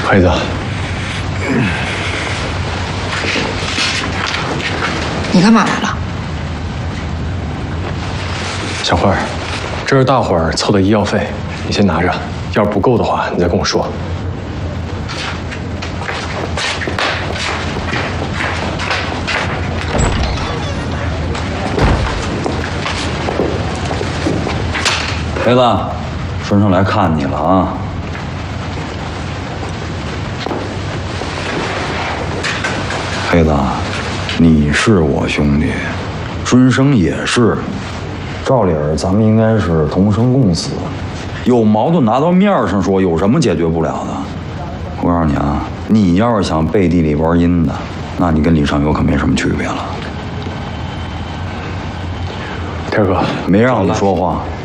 黑子， 你干嘛来了？ 小慧儿，这是大伙儿凑的医药费，你先拿着，要是不够的话，你再跟我说。 黑子，顺上来看你了啊！黑子，你是我兄弟，孙生也是，照理儿咱们应该是同生共死，有矛盾拿到面上说，有什么解决不了的？我告诉你啊，你要是想背地里玩阴的，那你跟李尚友可没什么区别了。 天哥， 没让你说话。